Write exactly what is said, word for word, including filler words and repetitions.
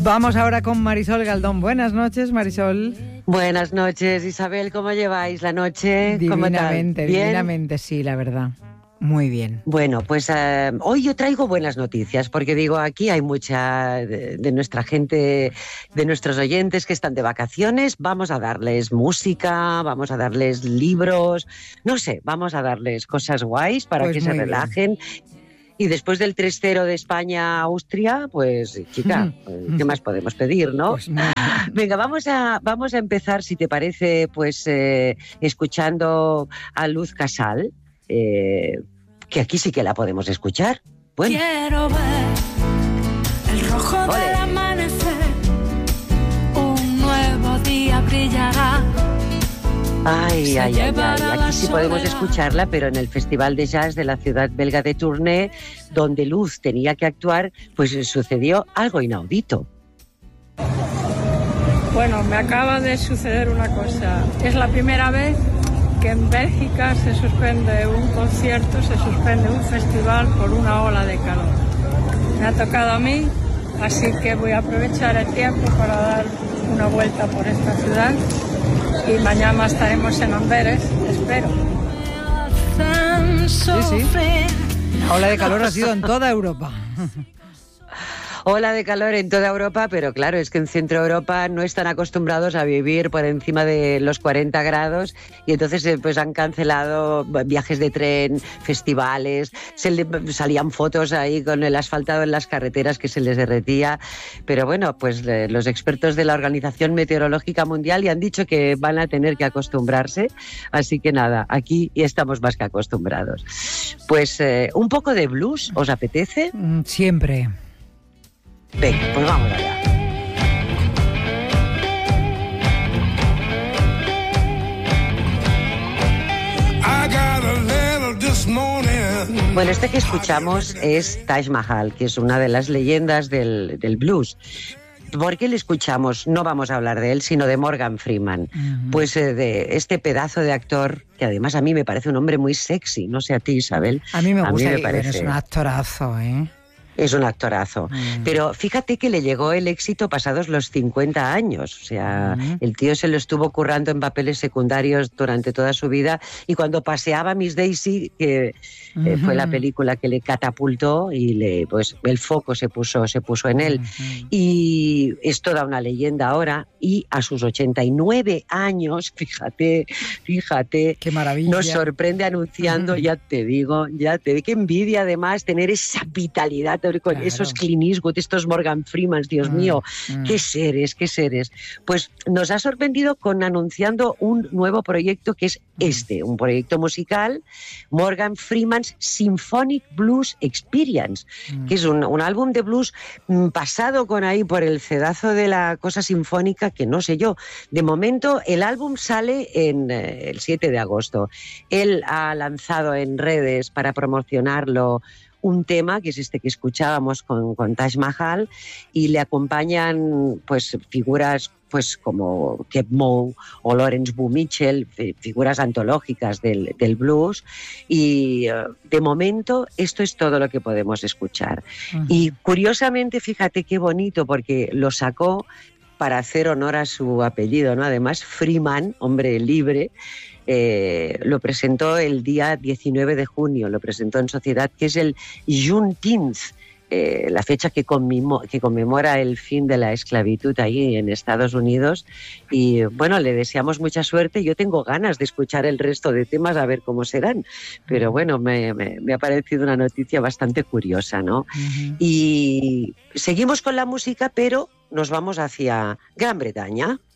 Vamos ahora con Marisol Galdón. Buenas noches, Marisol. Buenas noches, Isabel. ¿Cómo lleváis la noche? Divinamente, ¿Cómo tal? divinamente, sí, la verdad. Muy bien. Bueno, pues uh, hoy yo traigo buenas noticias, porque digo, aquí hay mucha de, de nuestra gente, de nuestros oyentes que están de vacaciones. Vamos a darles música, vamos a darles libros, no sé, vamos a darles cosas guays para pues que se relajen. Bien. Y después del tres cero de España-Austria, pues, chica, ¿qué más podemos pedir, no? Pues venga, vamos a, vamos a empezar, si te parece, pues, eh, escuchando a Luz Casal, eh, que aquí sí que la podemos escuchar. Bueno. Quiero ver el rojo Olé. Del amanecer, un nuevo día brillará. Ay, ay, ay, ay, aquí sí podemos escucharla, pero en el Festival de Jazz de la ciudad belga de Tournai, donde Luz tenía que actuar, pues sucedió algo inaudito. Bueno, me acaba de suceder una cosa. Es la primera vez que en Bélgica se suspende un concierto, se suspende un festival por una ola de calor. Me ha tocado a mí, así que voy a aprovechar el tiempo para dar una vuelta por esta ciudad. Y mañana estaremos en Amberes, espero. Sí, sí. La ola de calor ha sido en toda Europa. Ola de calor en toda Europa, pero claro, es que en Centro Europa no están acostumbrados a vivir por encima de los cuarenta grados y entonces pues han cancelado viajes de tren, festivales, se le, salían fotos ahí con el asfaltado en las carreteras que se les derretía, pero bueno, pues eh, los expertos de la Organización Meteorológica Mundial ya han dicho que van a tener que acostumbrarse, así que nada, aquí estamos más que acostumbrados. Pues eh, un poco de blues, ¿os apetece? Siempre. Venga, pues vamos allá. Bueno, este que escuchamos es Taj Mahal, que es una de las leyendas del, del blues. ¿Por qué le escuchamos? No vamos a hablar de él, sino de Morgan Freeman. Uh-huh. Pues eh, de este pedazo de actor, que además a mí me parece un hombre muy sexy, no sé a ti, Isabel. A mí me gusta, a mí me parece... es un actorazo, ¿eh? Es un actorazo. Mm. Pero fíjate que le llegó el éxito pasados los cincuenta años. O sea, mm. el tío se lo estuvo currando en papeles secundarios durante toda su vida. Y cuando paseaba Miss Daisy, que mm-hmm. eh, fue la película que le catapultó y le, pues, el foco se puso, se puso en él. Mm-hmm. Y es toda una leyenda ahora. Y a sus ochenta y nueve años, fíjate, fíjate. Qué maravilla. Nos sorprende anunciando, mm-hmm. ya te digo, ya te digo, qué envidia además tener esa vitalidad con claro. esos Clint Eastwood, estos Morgan Freeman, Dios mm, mío, mm. qué seres, qué seres. Pues nos ha sorprendido con anunciando un nuevo proyecto que es mm. este, un proyecto musical, Morgan Freeman's Symphonic Blues Experience, mm. que es un, un álbum de blues mm, pasado con ahí por el cedazo de la cosa sinfónica, que no sé yo. De momento, el álbum sale en eh, el siete de agosto. Él ha lanzado en redes para promocionarlo un tema, que es este que escuchábamos con, con Taj Mahal, y le acompañan pues figuras pues como Keb' Mo' o Lawrence Boo Mitchell, figuras antológicas del, del blues, y uh, de momento esto es todo lo que podemos escuchar. Uh-huh. Y curiosamente, fíjate qué bonito, porque lo sacó para hacer honor a su apellido, ¿no? Además, Freeman, hombre libre, Eh, lo presentó el día diecinueve de junio, lo presentó en Sociedad, que es el Juneteenth, eh, la fecha que, conmemo- que conmemora el fin de la esclavitud ahí en Estados Unidos. Y bueno, le deseamos mucha suerte. Yo tengo ganas de escuchar el resto de temas, a ver cómo serán. Pero bueno, me, me, me ha parecido una noticia bastante curiosa, ¿no? Uh-huh. Y seguimos con la música, pero nos vamos hacia Gran Bretaña.